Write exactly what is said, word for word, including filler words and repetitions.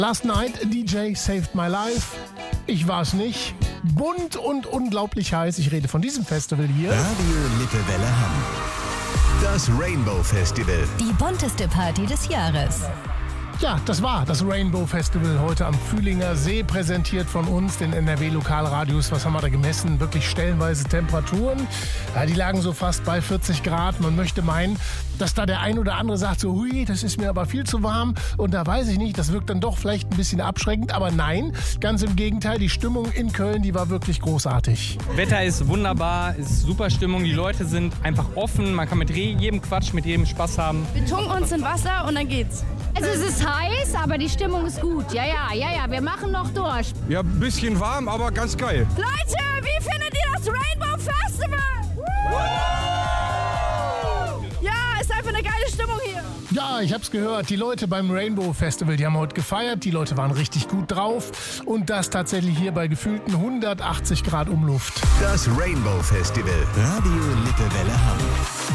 Last night, a D J saved my life. Ich war es nicht. Bunt und unglaublich heiß. Ich rede von diesem Festival hier. Radio Lippewelle Hamm. Das Rainbow Festival. Die bunteste Party des Jahres. Ja, das war das Rainbow Festival heute am Fühlinger See, präsentiert von uns, den N R W-Lokalradios. Was haben wir da gemessen? Wirklich stellenweise Temperaturen. Ja, die lagen so fast bei vierzig Grad. Man möchte meinen, dass da der ein oder andere sagt so, hui, das ist mir aber viel zu warm. Und da weiß ich nicht, das wirkt dann doch vielleicht ein bisschen abschreckend. Aber nein, ganz im Gegenteil, die Stimmung in Köln, die war wirklich großartig. Wetter ist wunderbar, ist super Stimmung. Die Leute sind einfach offen. Man kann mit jedem Quatsch, mit jedem Spaß haben. Wir tunken uns in Wasser und dann geht's. Also es ist heiß, aber die Stimmung ist gut. Ja, ja, ja, ja, wir machen noch durch. Ja, ein bisschen warm, aber ganz geil. Leute, wie findet ihr das Rainbow Festival? Ja, ist einfach eine geile Stimmung hier. Ja, ich hab's gehört. Die Leute beim Rainbow Festival, die haben heute gefeiert. Die Leute waren richtig gut drauf. Und das tatsächlich hier bei gefühlten hundertachtzig Grad Umluft. Das Rainbow Festival. Radio Lippewelle Hamm.